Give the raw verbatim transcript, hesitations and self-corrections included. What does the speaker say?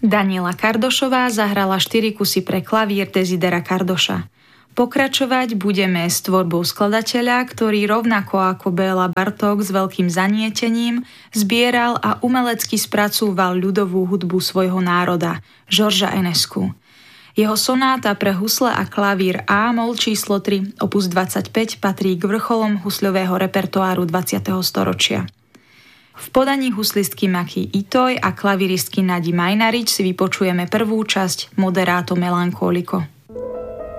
Daniela Kardošová zahrala štyri kusy pre klavír Desidera Kardoša. Pokračovať budeme s tvorbou skladateľa, ktorý rovnako ako Béla Bartók s veľkým zanietením zbieral a umelecky spracúval ľudovú hudbu svojho národa, Georgea Enescu. Jeho sonáta pre husle a klavír A-moll číslo tri, opus dvadsaťpäť, patrí k vrcholom husľového repertoáru dvadsiateho storočia. V podaní huslistky Maki Itoj a klaviristky Nadi Majnarič si vypočujeme prvú časť Moderato Melancholico.